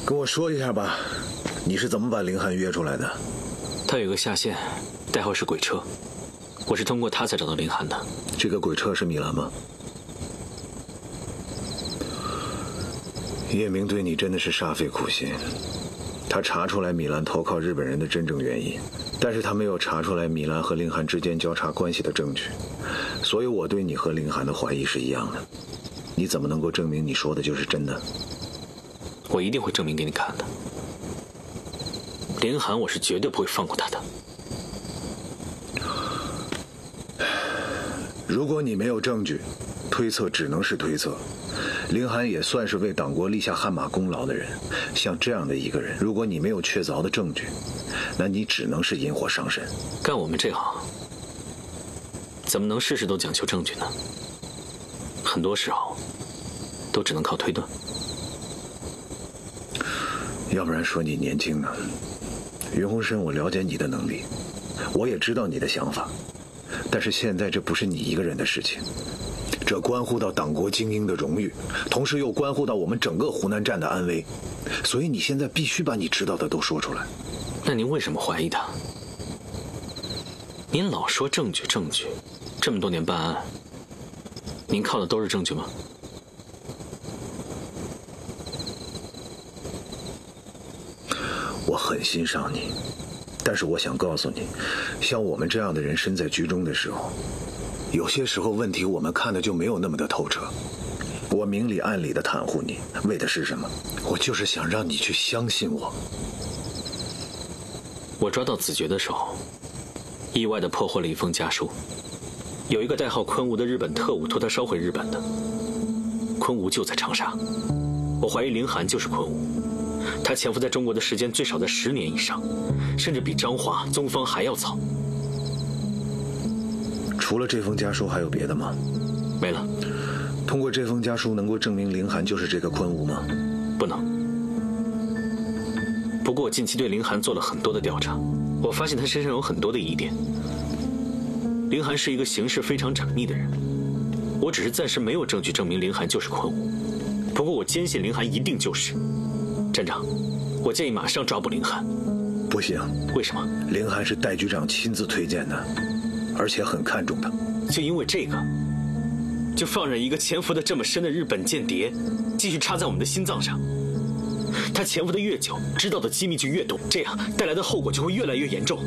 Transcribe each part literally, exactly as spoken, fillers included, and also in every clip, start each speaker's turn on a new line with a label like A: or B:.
A: 跟我说一下吧，你是怎么把凌寒约出来的？
B: 他有个下线，代号是鬼车，我是通过他才找到凌寒的。
A: 这个鬼车是米兰吗？叶明对你真的是煞费苦心，他查出来米兰投靠日本人的真正原因，但是他没有查出来米兰和凌寒之间交叉关系的证据，所以我对你和凌寒的怀疑是一样的。你怎么能够证明你说的就是真的？
B: 我一定会证明给你看的。凌寒我是绝对不会放过他的。
A: 如果你没有证据，推测只能是推测。凌寒也算是为党国立下汗马功劳的人，像这样的一个人，如果你没有确凿的证据，那你只能是引火上身。
B: 干我们这行，怎么能事事都讲求证据呢？很多时候都只能靠推断。
A: 要不然说你年轻呢。云鸿深，我了解你的能力，我也知道你的想法，但是现在这不是你一个人的事情，这关乎到党国精英的荣誉，同时又关乎到我们整个湖南站的安危，所以你现在必须把你知道的都说出来。
B: 那您为什么怀疑他？您老说证据证据，这么多年办案，您靠的都是证据吗？
A: 我很欣赏你，但是我想告诉你，像我们这样的人身在局中的时候，有些时候问题我们看的就没有那么的透彻。我明里暗里的袒护你，为的是什么？我就是想让你去相信我。
B: 我抓到子爵的时候，意外地破获了一封家书，有一个代号昆吾的日本特务托他烧毁日本的。昆吾就在长沙，我怀疑凌寒就是昆吾。他潜伏在中国的时间最少在十年以上，甚至比张华、宗方还要早。
A: 除了这封家书还有别的吗？
B: 没了。
A: 通过这封家书能够证明凌寒就是这个昆吾吗？
B: 不能。不过我近期对凌寒做了很多的调查，我发现他身上有很多的疑点。凌寒是一个行事非常缜密的人，我只是暂时没有证据证明凌寒就是昆吾，不过我坚信凌寒一定就是。站长，我建议马上抓捕凌寒。
A: 不行。
B: 为什么？
A: 凌寒是戴局长亲自推荐的，而且很看重他。
B: 就因为这个，就放任一个潜伏的这么深的日本间谍继续插在我们的心脏上？他潜伏的越久，知道的机密就越多，这样带来的后果就会越来越严重。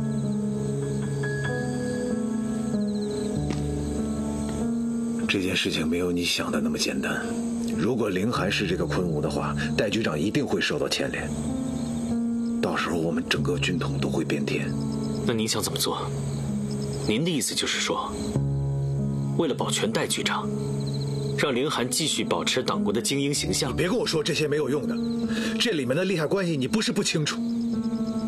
A: 这件事情没有你想的那么简单。如果凌寒是这个昆吾的话，戴局长一定会受到牵连，到时候我们整个军统都会变天。
B: 那您想怎么做？您的意思就是说，为了保全戴局长，让凌寒继续保持党国的精英形象？
A: 你别跟我说这些没有用的，这里面的利害关系你不是不清楚。